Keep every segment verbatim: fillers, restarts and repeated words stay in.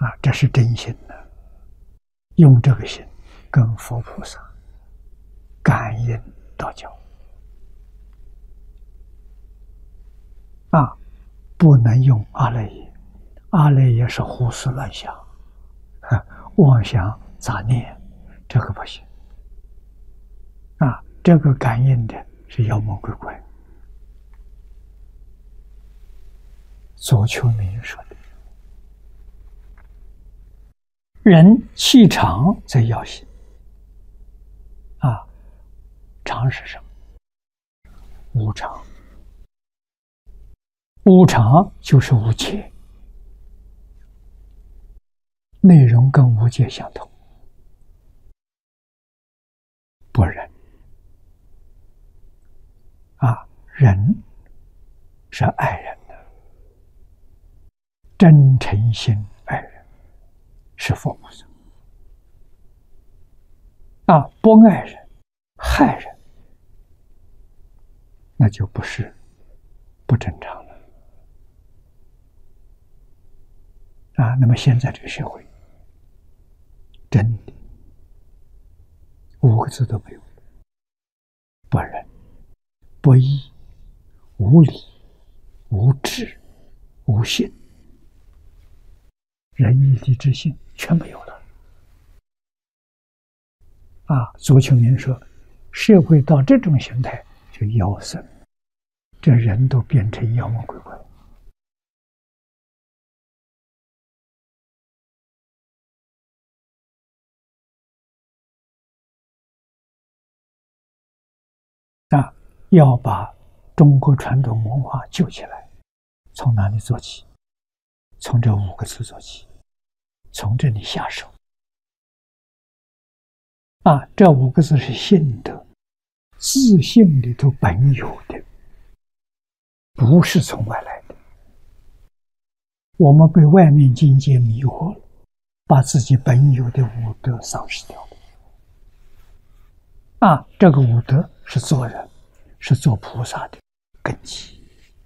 啊，这是真心的，用这个心跟佛菩萨感应道交啊，不能用阿赖耶，阿赖耶是胡思乱想、妄想杂念，这个不行啊。这个感应的是妖魔鬼怪。左丘明说的，人气长则要心啊，常是什么？无常，无常就是无界，内容跟无界相同，不仁啊，仁是爱人的，真诚心爱人是佛菩萨啊，不爱人害人，那就不是不正常了啊。那么现在这个社会真的五个字都没有，不仁、不义、无理、无智、无信，仁义礼智信全没有了啊。左丘明说，社会到这种形态就妖僧，这人都变成妖魔鬼怪啊。要把中国传统文化救起来，从哪里做起？从这五个字做起，从这里下手啊。这五个字是信德，自信里头本有的，不是从外来的。我们被外面境界迷惑了，把自己本有的武德丧失掉了啊。这个武德是做人，是做菩萨的根基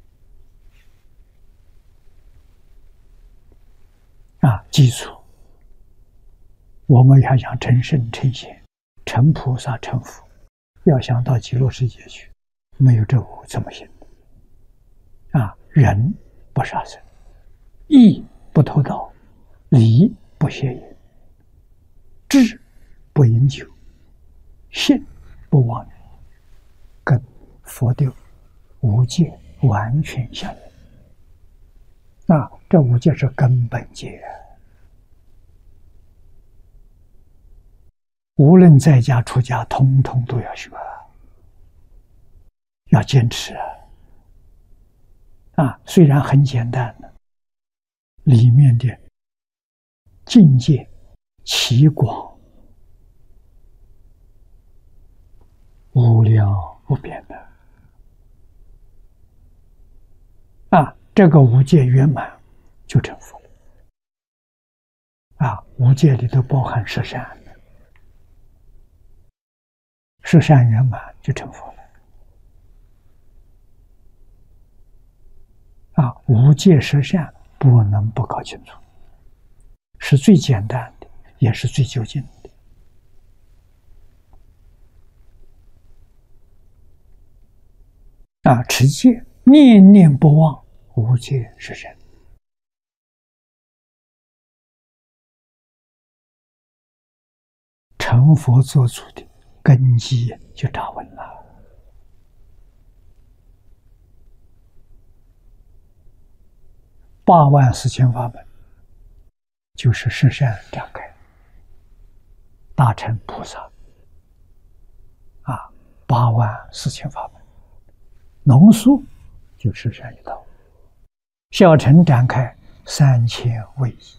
啊，基础。我们要想成圣成贤、成菩萨成佛，要想到极乐世界去，没有这五怎么行啊？仁不杀生，义不偷盗，礼不邪淫，智不饮酒，信不妄语，跟佛的五戒完全相应。那这五戒是根本戒，无论在家出家，通通都要学，要坚持啊！虽然很简单的，里面的境界奇广无量无边的啊！这个五戒圆满就成佛了啊！五戒里头包含十善，十善圆满就成佛了啊！五戒十善不能不搞清楚，是最简单的，也是最究竟的啊！持戒念念不忘，无戒是善。成佛做主的根基就打稳了。八万四千法门就是十善展开，大乘菩萨啊，八万四千法门浓缩就十善一道，小乘展开三千位一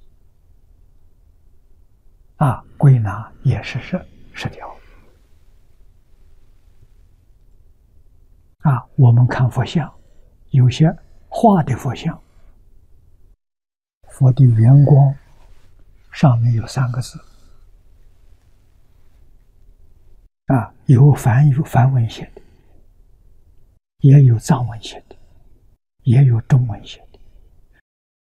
啊，归纳也是十十条啊。我们看佛像，有些画的佛像，佛的圆光上面有三个字啊，有梵有梵文写的，也有藏文写的，也有中文写